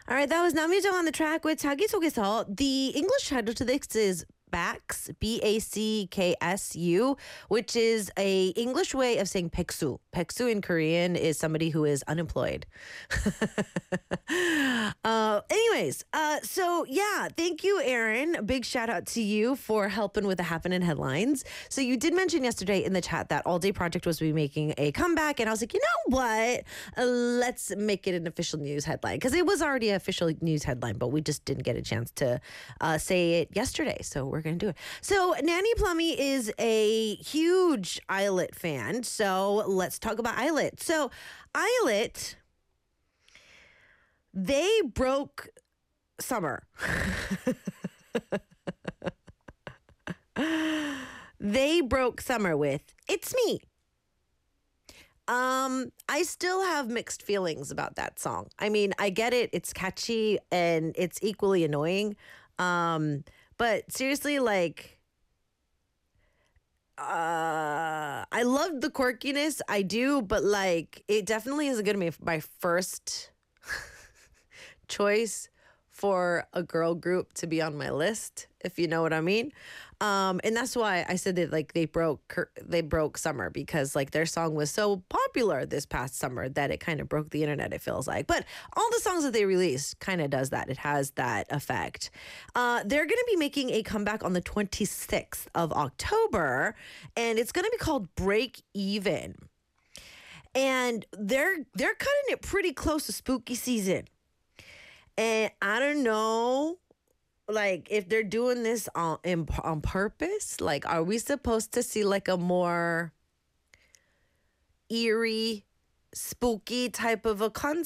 All right, that was 남유정 on the track with 자기소개서. The English title to this is Backs, Backsu, which is a English way of saying 백수. 백수 in Korean is somebody who is unemployed. So yeah, thank you, Aaron. A big shout out to you for helping with the happening headlines. So you did mention yesterday in the chat that All Day Project was be making a comeback, and I was like, you know what? Let's make it an official news headline because it was already an official news headline, but we just didn't get a chance to say it yesterday. So we're going to do it. So Nanny Plummy is a huge Islet fan. So let's talk about Islet. So Islet, they broke summer. They broke summer with It's Me. I still have mixed feelings about that song. I mean, I get it. It's catchy and it's equally annoying. But seriously, like, I love the quirkiness. I do, but like, it definitely isn't going to be my first choice for a girl group to be on my list, if you know what I mean. And that's why I said that like they broke summer, because like their song was so popular this past summer that it kind of broke the internet, it feels like. But all the songs that they released kind of does that. It has that effect. They're going to be making a comeback on the 26th of October, and it's going to be called Break Even. And they're cutting it pretty close to spooky season. And I don't know, like, if they're doing this on purpose. Like, are we supposed to see, like, a more eerie, spooky type of a concept?